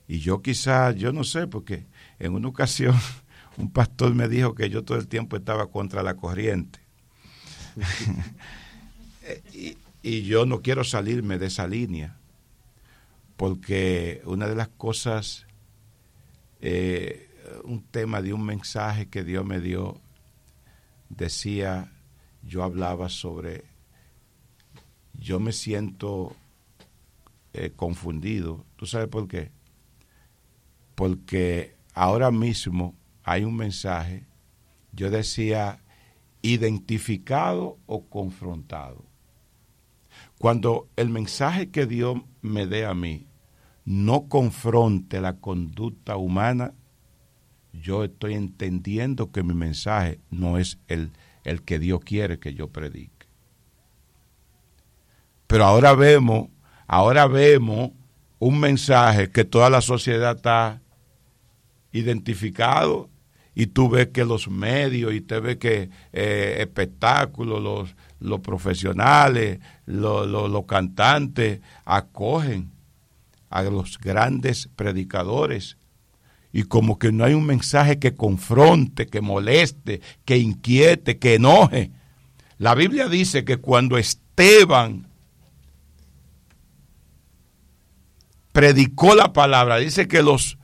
Y yo no sé, porque en una ocasión un pastor me dijo que yo todo el tiempo estaba contra la corriente. y yo no quiero salirme de esa línea, porque una de las cosas, un tema de un mensaje que Dios me dio, decía, yo hablaba sobre, yo me siento confundido. ¿Tú sabes por qué? Porque ahora mismo hay un mensaje, yo decía, identificado o confrontado. Cuando el mensaje que Dios me dé a mí no confronte la conducta humana, yo estoy entendiendo que mi mensaje no es el que Dios quiere que yo predique. Pero ahora vemos un mensaje que toda la sociedad está identificado, y tú ves que los medios, y te ves que espectáculos, los profesionales, los cantantes acogen a los grandes predicadores, y como que no hay un mensaje que confronte, que moleste, que inquiete, que enoje. La Biblia dice que cuando Esteban predicó la palabra, dice que los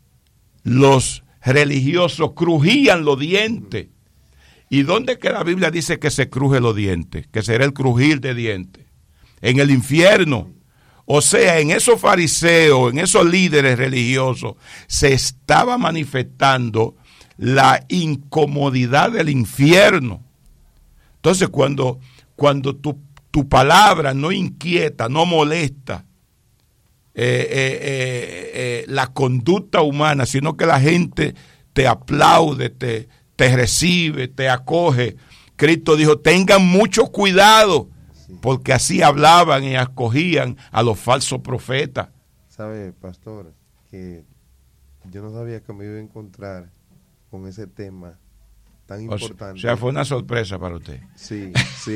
religiosos crujían los dientes. ¿Y dónde que la Biblia dice que se cruje los dientes? Que será el crujir de dientes. En el infierno. O sea, en esos fariseos, en esos líderes religiosos, se estaba manifestando la incomodidad del infierno. Entonces, cuando tu palabra no inquieta, no molesta la conducta humana, sino que la gente te aplaude, te recibe, te acoge. Cristo dijo, tengan mucho cuidado, porque así hablaban y acogían a los falsos profetas. ¿Sabe, pastor, que yo no sabía que me iba a encontrar con ese tema tan importante? O sea, fue una sorpresa para usted. Sí.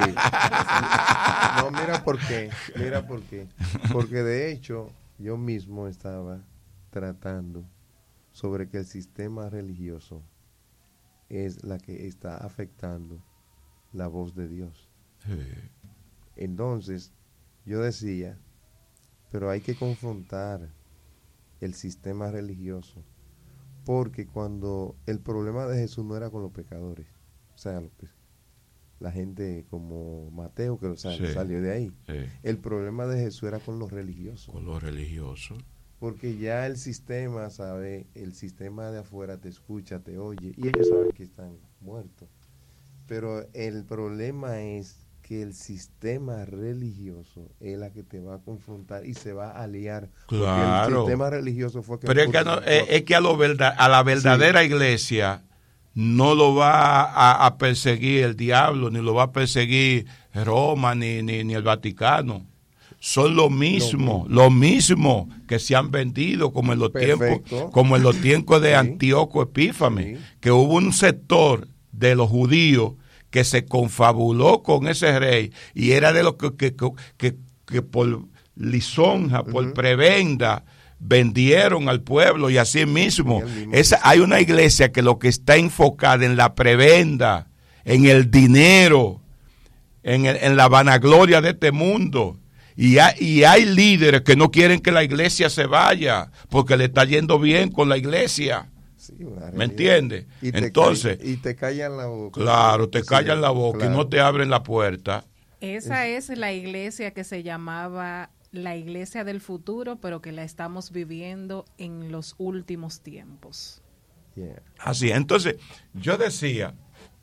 No, mira por qué. Porque de hecho, yo mismo estaba tratando sobre que el sistema religioso es la que está afectando la voz de Dios. Sí. Entonces, yo decía, pero hay que confrontar el sistema religioso, porque cuando el problema de Jesús no era con los pecadores, o sea, la gente como Mateo que salió de ahí, el problema de Jesús era con los religiosos. Con los religiosos. Porque ya el sistema, ¿sabe? El sistema de afuera te escucha, te oye, y ellos saben que están muertos. Pero el problema es que el sistema religioso es la que te va a confrontar y se va a aliar. Claro. Porque el sistema religioso fue que... Pero es que a la verdadera iglesia no lo va a perseguir el diablo, ni lo va a perseguir Roma, ni el Vaticano. Son lo mismo que se han vendido, como en los tiempos de Antíoco Epífanes, que hubo un sector de los judíos que se confabuló con ese rey, y era de los que por lisonja, por prebenda, vendieron al pueblo, y así mismo hay una iglesia que lo que está enfocada en la prebenda, en el dinero, en la vanagloria de este mundo. Y hay líderes que no quieren que la iglesia se vaya porque le está yendo bien con la iglesia. Sí, ¿me entiendes? Entonces, y te callan la boca. Claro, te callan la boca, claro, y no te abren la puerta. Esa es la iglesia que se llamaba la iglesia del futuro, pero que la estamos viviendo en los últimos tiempos. Yeah. Así, entonces, yo decía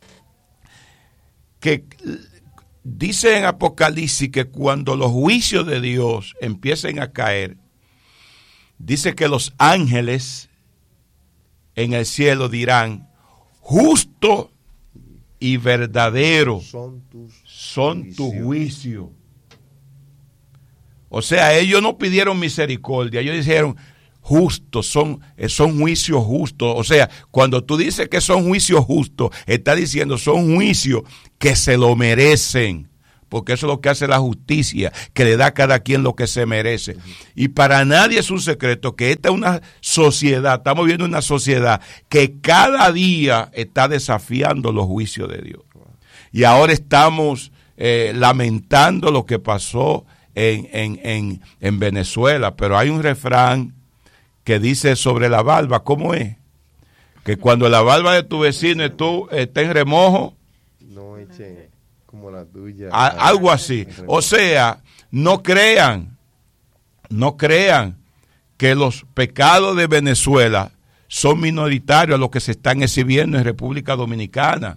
que dice en Apocalipsis que cuando los juicios de Dios empiecen a caer, dice que los ángeles en el cielo dirán, justo y verdadero son tus juicios. O sea, ellos no pidieron misericordia, ellos dijeron justos, son juicios justos. O sea, cuando tú dices que son juicios justos, está diciendo son juicios que se lo merecen, porque eso es lo que hace la justicia, que le da a cada quien lo que se merece. Y para nadie es un secreto que esta es una sociedad, estamos viendo una sociedad que cada día está desafiando los juicios de Dios. Y ahora estamos lamentando lo que pasó en Venezuela, pero hay un refrán que dice sobre la barba, ¿cómo es? Que cuando la barba de tu vecino está en remojo, no eche como la tuya. Algo así. O sea, no crean que los pecados de Venezuela son minoritarios a los que se están exhibiendo en República Dominicana.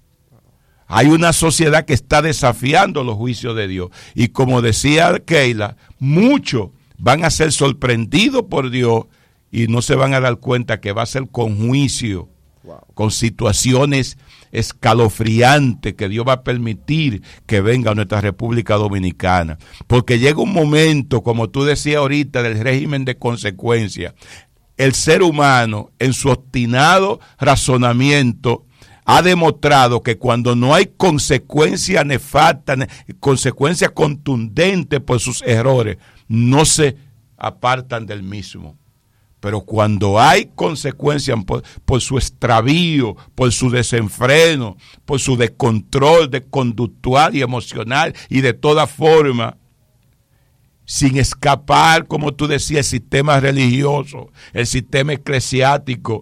Hay una sociedad que está desafiando los juicios de Dios. Y como decía Keila, muchos van a ser sorprendidos por Dios y no se van a dar cuenta que va a ser con juicio, con situaciones escalofriantes que Dios va a permitir que venga a nuestra República Dominicana. Porque llega un momento, como tú decías ahorita, del régimen de consecuencia. El ser humano, en su obstinado razonamiento, ha demostrado que cuando no hay consecuencias nefastas, consecuencias contundentes por sus errores, no se apartan del mismo. Pero cuando hay consecuencias por su extravío, por su desenfreno, por su descontrol conductual y emocional y de toda forma, sin escapar, como tú decías, el sistema religioso, el sistema eclesiástico,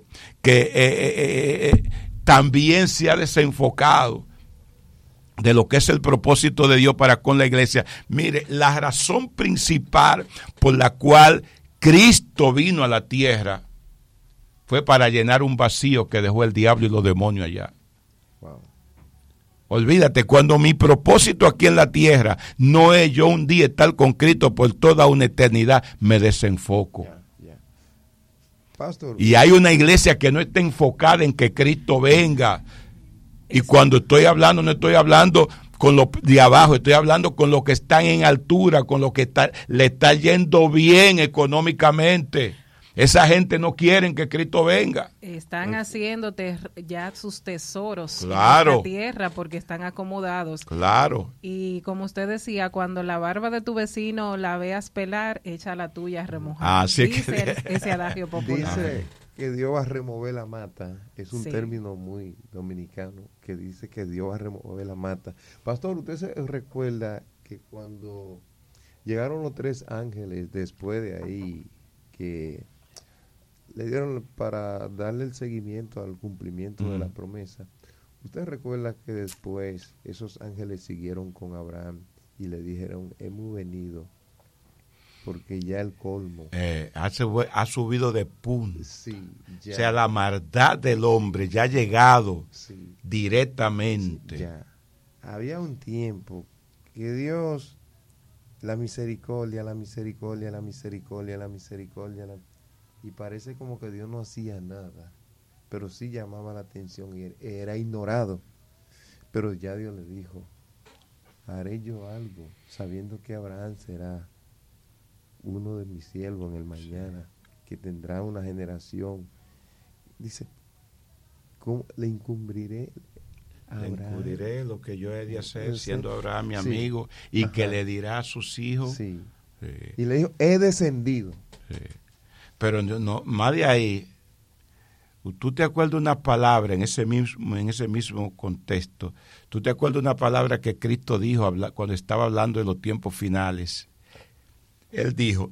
que también se ha desenfocado de lo que es el propósito de Dios para con la iglesia. Mire, la razón principal por la cual Cristo vino a la tierra fue para llenar un vacío que dejó el diablo y los demonios allá. Wow. Olvídate, cuando mi propósito aquí en la tierra no es yo un día estar con Cristo por toda una eternidad, me desenfoco. Pastor. Y hay una iglesia que no está enfocada en que Cristo venga. Y cuando estoy hablando, no estoy hablando con los de abajo, estoy hablando con los que están en altura, con los que le está yendo bien económicamente. Esa gente no quiere que Cristo venga. Están haciendo ya sus tesoros en la tierra porque están acomodados. Claro. Y como usted decía, cuando la barba de tu vecino la veas pelar, echa la tuya a remojar. Así dice ese adagio popular. Dice que Dios va a remover la mata. Es un término muy dominicano que dice que Dios va a remover la mata. Pastor, ¿usted se recuerda que cuando llegaron los 3 ángeles después de ahí, que le dieron para darle el seguimiento al cumplimiento de la promesa? ¿Usted recuerda que después esos ángeles siguieron con Abraham y le dijeron, hemos venido porque ya el colmo ha subido de punto? Sí, ya. O sea, la maldad del hombre ya ha llegado directamente. Sí, ya. Había un tiempo que Dios, la misericordia, la misericordia, la misericordia, la misericordia, y parece como que Dios no hacía nada, pero sí llamaba la atención y era ignorado. Pero ya Dios le dijo, haré yo algo, sabiendo que Abraham será uno de mis siervos en el mañana, que tendrá una generación. Dice, ¿cómo le encubriré a Abraham? Le encubriré lo que yo he de hacer, siendo Abraham mi amigo, y que le dirá a sus hijos. Sí. Y le dijo, he descendido. Sí. Pero no, más de ahí, tú te acuerdas de una palabra en ese mismo contexto. Tú te acuerdas de una palabra que Cristo dijo cuando estaba hablando de los tiempos finales. Él dijo,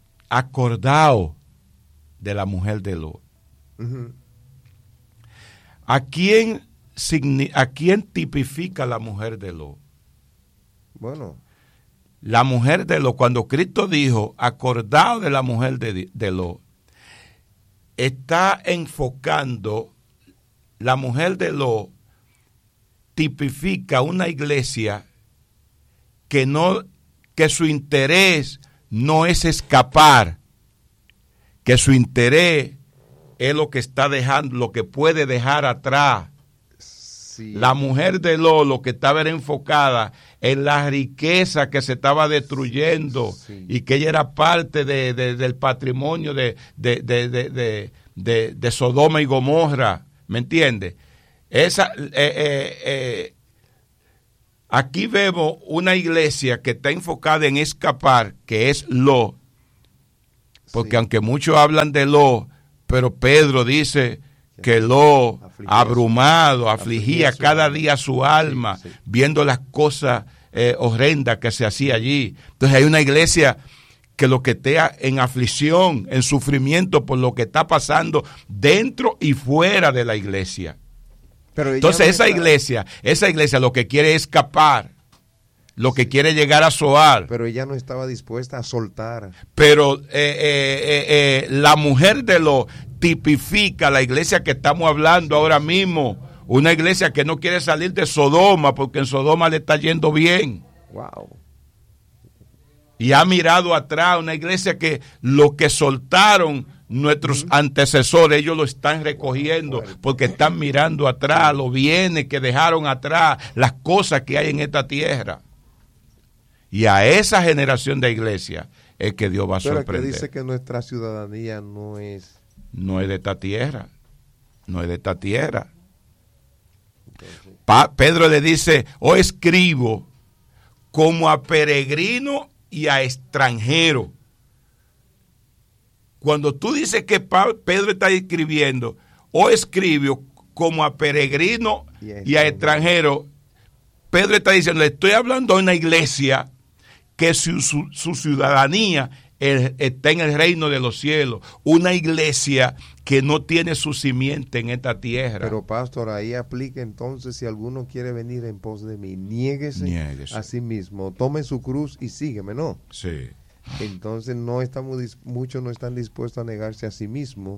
acordaos de la mujer de Lot. Uh-huh. ¿A quién tipifica la mujer de Lot? Bueno, la mujer de Lot, cuando Cristo dijo, acordaos de la mujer de Lot, está enfocando, la mujer de Lot tipifica una iglesia que su interés no es escapar, que su interés es lo que está dejando, lo que puede dejar atrás. Sí. La mujer de Lot, lo que estaba era enfocada en la riqueza que se estaba destruyendo, y que ella era parte del patrimonio de Sodoma y Gomorra, ¿me entiendes? aquí vemos una iglesia que está enfocada en escapar, que es lo, porque sí, aunque muchos hablan de lo, pero Pedro dice que lo abrumado, afligía cada día su alma, sí, sí, viendo las cosas horrendas que se hacía allí. Entonces hay una iglesia que lo que esté en aflicción, en sufrimiento por lo que está pasando dentro y fuera de la iglesia. Pero entonces esa iglesia lo que quiere es escapar, lo que quiere llegar a Zoar. Pero ella no estaba dispuesta a soltar. Pero la mujer de lo tipifica la iglesia que estamos hablando ahora mismo. Una iglesia que no quiere salir de Sodoma porque en Sodoma le está yendo bien. Wow. Y ha mirado atrás, una iglesia que lo que soltaron nuestros antecesores, ellos lo están recogiendo porque están mirando atrás, los bienes que dejaron atrás, las cosas que hay en esta tierra. Y a esa generación de iglesia es que Dios va a sorprender. Pero que dice que nuestra ciudadanía no es de esta tierra, no es de esta tierra. Pedro le dice, escribo como a peregrino y a extranjero. Cuando tú dices que Pedro está escribiendo, escribo como a peregrino y a extranjero, Pedro está diciendo, le estoy hablando a una iglesia que su ciudadanía está en el reino de los cielos, una iglesia que no tiene su simiente en esta tierra. Pero pastor, ahí aplica entonces, si alguno quiere venir en pos de mí, niéguese a sí mismo, tome su cruz y sígueme, ¿no? Sí. Entonces muchos no están dispuestos a negarse a sí mismo.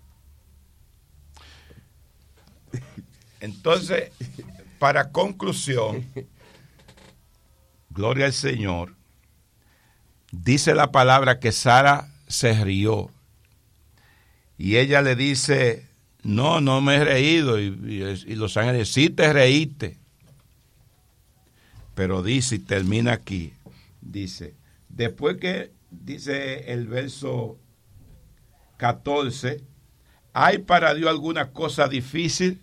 Entonces, para conclusión, gloria al Señor, dice la palabra que Sara se rió y ella le dice, no me he reído, y los ángeles, sí te reíste, pero dice, y termina aquí, dice, después que dice el verso 14, ¿hay para Dios alguna cosa difícil?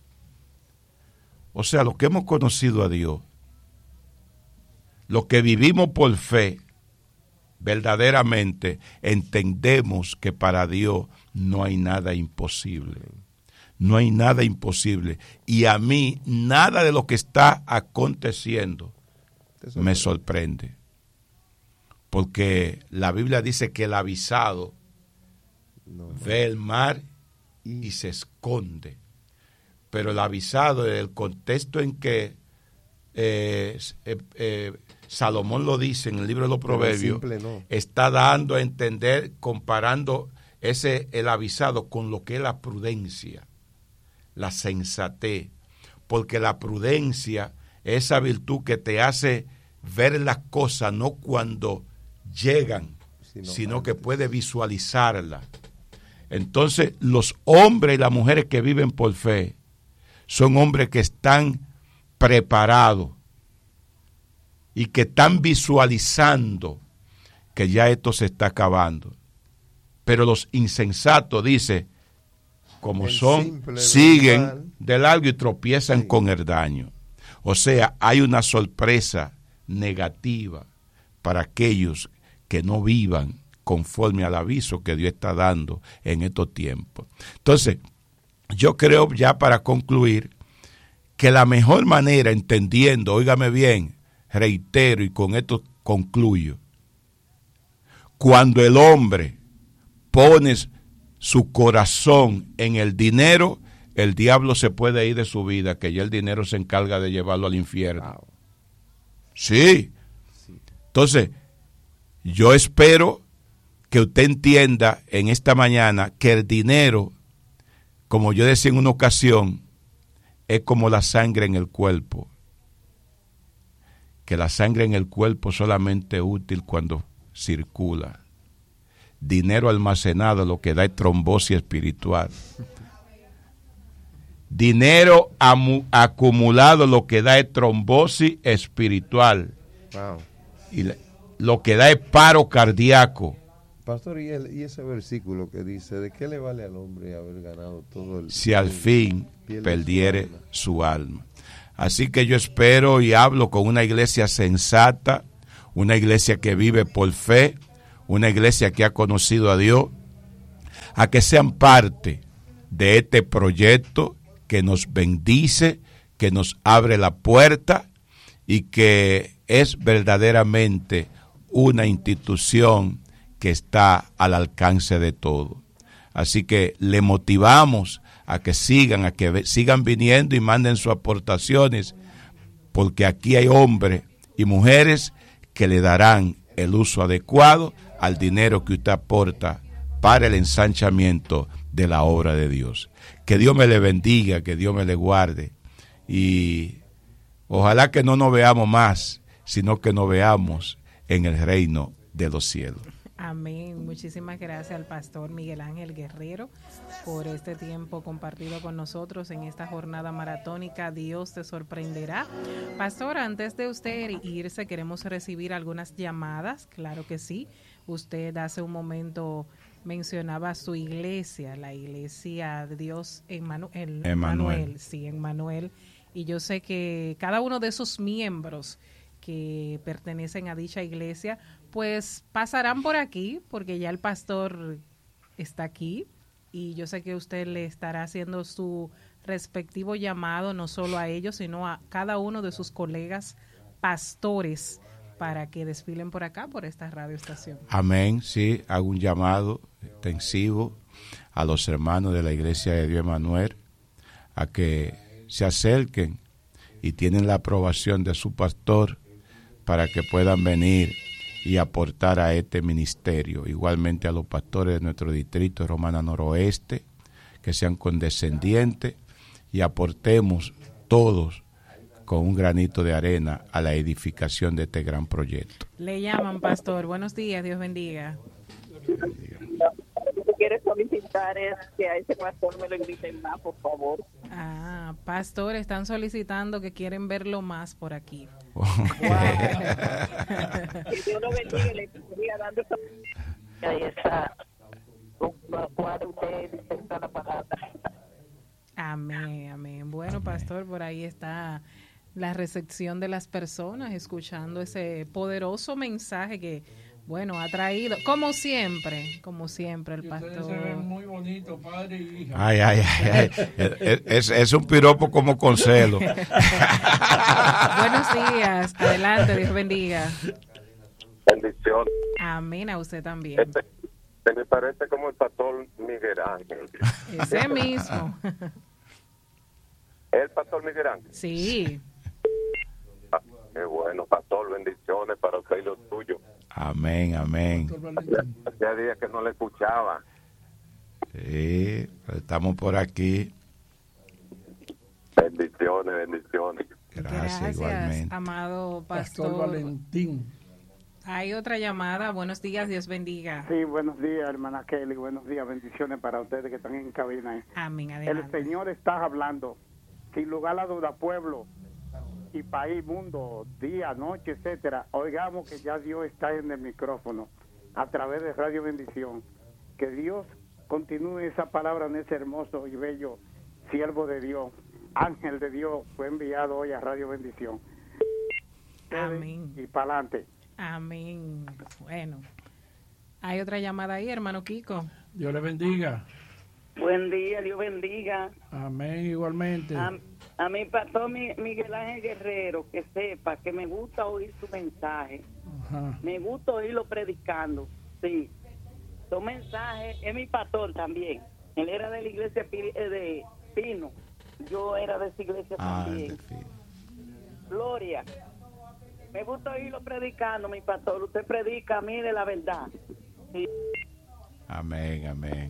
O sea, los que hemos conocido a Dios, los que vivimos por fe, verdaderamente entendemos que para Dios no hay nada imposible. No hay nada imposible. Y a mí nada de lo que está aconteciendo me sorprende. Porque la Biblia dice que el avisado ve el mar y se esconde. Pero el avisado, en el contexto en que Salomón lo dice en el libro de los Proverbios, está dando a entender, comparando el avisado con lo que es la prudencia, la sensatez, porque la prudencia es esa virtud que te hace ver las cosas no cuando llegan, sino que puede visualizarlas. Entonces, los hombres y las mujeres que viven por fe son hombres que están preparados y que están visualizando que ya esto se está acabando. Pero los insensatos, dice, como son, siguen de largo y tropiezan con el daño. O sea, hay una sorpresa negativa para aquellos que no vivan conforme al aviso que Dios está dando en estos tiempos. Entonces, yo creo, ya para concluir, que la mejor manera, entendiendo, óigame bien, reitero y con esto concluyo, cuando el hombre pone su corazón en el dinero, el diablo se puede ir de su vida, que ya el dinero se encarga de llevarlo al infierno. Wow. Sí. Entonces, yo espero que usted entienda en esta mañana que el dinero, como yo decía en una ocasión, es como la sangre en el cuerpo. Que la sangre en el cuerpo solamente es útil cuando circula. Dinero almacenado lo que da es trombosis espiritual. Dinero acumulado lo que da es trombosis espiritual. Wow. Y lo que da es paro cardíaco. Pastor, y ese versículo que dice, ¿de qué le vale al hombre haber ganado todo el... si al fin perdiere su alma? Así que yo espero y hablo con una iglesia sensata, una iglesia que vive por fe, una iglesia que ha conocido a Dios, a que sean parte de este proyecto que nos bendice, que nos abre la puerta y que es verdaderamente una institución que está al alcance de todo. Así que le motivamos a que sigan viniendo y manden sus aportaciones, porque aquí hay hombres y mujeres que le darán el uso adecuado al dinero que usted aporta para el ensanchamiento de la obra de Dios. Que Dios me le bendiga, que Dios me le guarde, y ojalá que no nos veamos más, sino que nos veamos en el reino de los cielos. Amén. Muchísimas gracias al pastor Miguel Ángel Guerrero por este tiempo compartido con nosotros en esta jornada maratónica. Dios te sorprenderá. Pastor, antes de usted irse, queremos recibir algunas llamadas. Claro que sí. Usted hace un momento mencionaba su iglesia, la iglesia de Dios en Manuel. Sí, en Manuel. Y yo sé que cada uno de esos miembros que pertenecen a dicha iglesia, pues pasarán por aquí, porque ya el pastor está aquí, y yo sé que usted le estará haciendo su respectivo llamado, no solo a ellos, sino a cada uno de sus colegas pastores, para que desfilen por acá, por esta radioestación. Amén, sí, hago un llamado extensivo a los hermanos de la Iglesia de Dios Emanuel, a que se acerquen y tienen la aprobación de su pastor para que puedan venir y aportar a este ministerio. Igualmente a los pastores de nuestro distrito Romana Noroeste, que sean condescendientes y aportemos todos con un granito de arena a la edificación de este gran proyecto. Le llaman, pastor. Buenos días, Dios bendiga. Lo que quiere solicitar es que a ese pastor me lo griten más, por favor. Ah, pastor, están solicitando que quieren verlo más por aquí. Wow. Que Dios lo bendiga y le siga dando esa... Ahí está. Usted dispensa la palabra. Amén, amén. Bueno, pastor, por ahí está la recepción de las personas, escuchando ese poderoso mensaje que, bueno, ha traído, como siempre, el pastor. Ustedes se ven muy bonitos, padre y hija. Ay. Es un piropo como con celo. Buenos días, adelante, Dios bendiga. Bendición. Amén, a usted también. Se me parece como el pastor Miguel Ángel. Ese mismo. ¿El pastor Miguel Ángel? Sí. Qué bueno, pastor, bendiciones para usted y los suyos. Amén, amén. Hacía días que no le escuchaba. Sí, estamos por aquí. Bendiciones. Gracias igualmente. Amado pastor. Pastor Valentín. Hay otra llamada. Buenos días, Dios bendiga. Sí, buenos días, hermana Kelly. Buenos días, bendiciones para ustedes que están en cabina. Amén, adelante. El Señor está hablando, sin lugar a duda, pueblo y país, mundo, día, noche, etcétera. Oigamos que ya Dios está en el micrófono a través de Radio Bendición. Que Dios continúe esa palabra en ese hermoso y bello siervo de Dios, ángel de Dios, fue enviado hoy a Radio Bendición. Amén. Y para adelante. Amén. Bueno, hay otra llamada ahí, hermano Kiko. Dios le bendiga. Buen día, Dios bendiga. Amén, igualmente. A mi pastor Miguel Ángel Guerrero, que sepa que me gusta oír su mensaje. Ajá. Me gusta oírlo predicando. Sí. Su mensaje es mi pastor también. Él era de la iglesia de Pino. Yo era de esa iglesia también. Gloria. Me gusta oírlo predicando, mi pastor. Usted predica a mí de la verdad. Sí. Amén.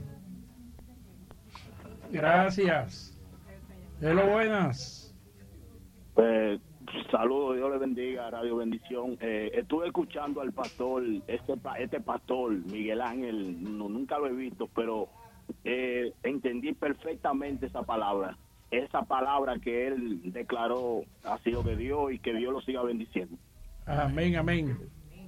Gracias. Hello, buenas. Saludos, Dios le bendiga, Radio Bendición. Estuve escuchando al pastor, este pastor, Miguel Ángel, nunca lo he visto, pero entendí perfectamente esa palabra que él declaró ha sido de Dios y que Dios lo siga bendiciendo. Amén.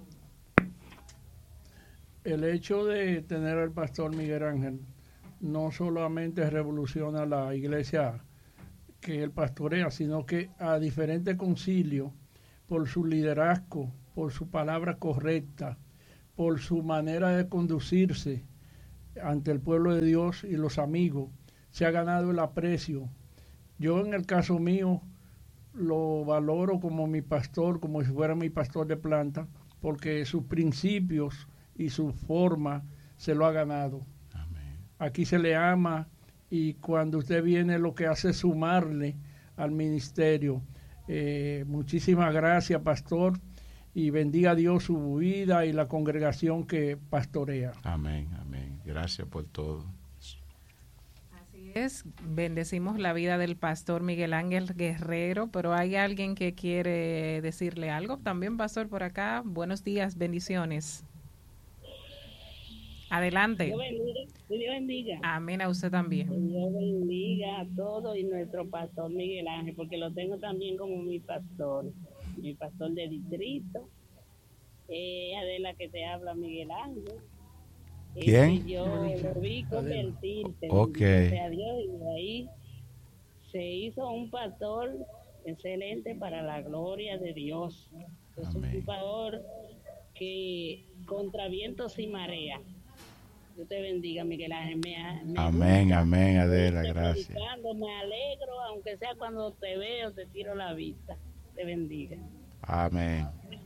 El hecho de tener al pastor Miguel Ángel no solamente revoluciona la iglesia que él pastorea, sino que a diferentes concilios, por su liderazgo, por su palabra correcta, por su manera de conducirse ante el pueblo de Dios y los amigos, se ha ganado el aprecio. Yo en el caso mío lo valoro como mi pastor, como si fuera mi pastor de planta, porque sus principios y su forma se lo ha ganado. Amén. Aquí se le ama, y cuando usted viene lo que hace es sumarle al ministerio. Muchísimas gracias, pastor, y bendiga a Dios su vida y la congregación que pastorea. Amén, amén. Gracias por todo. Así es, bendecimos la vida del pastor Miguel Ángel Guerrero, pero hay alguien que quiere decirle algo también, pastor, por acá. Buenos días, bendiciones. Adelante. Dios bendiga. Amén, a usted también. Dios bendiga a todos y nuestro pastor Miguel Ángel, porque lo tengo también como mi pastor de distrito. Adela que te habla, Miguel Ángel. ¿Quién? Yo lo vi convertirse. Ok. A Dios, y de ahí se hizo un pastor excelente para la gloria de Dios. Es un pastor que contra vientos y marea. Dios te bendiga, Miguel Ángel. Amén, amén, Adela, gracias. Me alegro, aunque sea cuando te veo, te tiro la vista. Te bendiga. Amén.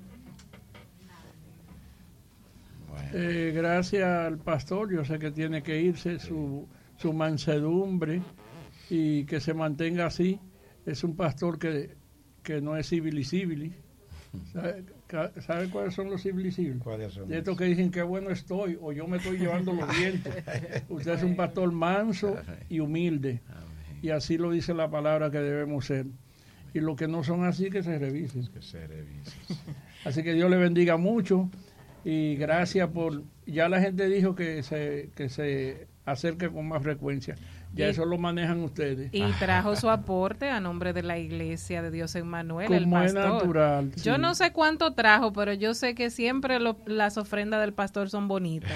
Bueno. Gracias al pastor. Yo sé que tiene que irse, su mansedumbre, y que se mantenga así. Es un pastor que no es civil. ¿Sabe cuáles son los civilicibles? ¿Cuáles son? De estos que dicen qué bueno estoy, o yo me estoy llevando los vientos. Usted es un pastor manso y humilde. Y así lo dice la palabra que debemos ser. Y los que no son así, que se revisen. Así que Dios le bendiga mucho. Y gracias por... Ya la gente dijo que se acerque con más frecuencia. Ya eso lo manejan ustedes. Y trajo su aporte a nombre de la Iglesia de Dios Emmanuel, como el pastor. Es natural. Yo no sé cuánto trajo, pero yo sé que siempre las ofrendas del pastor son bonitas.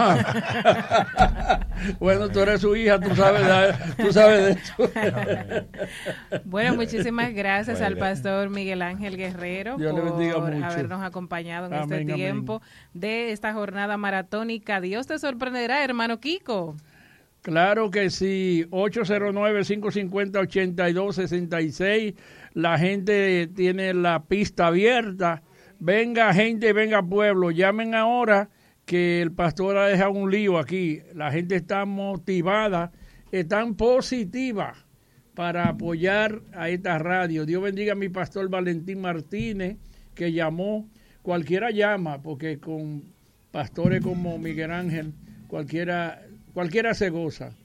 Bueno, tú eres su hija, tú sabes de eso. Bueno, muchísimas gracias al pastor Miguel Ángel Guerrero por habernos acompañado en este tiempo de esta jornada maratónica. Dios te sorprenderá, hermano Kiko. Claro que sí, 809-550-8266. La gente tiene la pista abierta. Venga gente, venga pueblo. Llamen ahora que el pastor ha dejado un lío aquí. La gente está motivada, están positiva para apoyar a esta radio. Dios bendiga a mi pastor Valentín Martínez, que llamó. Cualquiera llama, porque con pastores como Miguel Ángel, cualquiera se goza.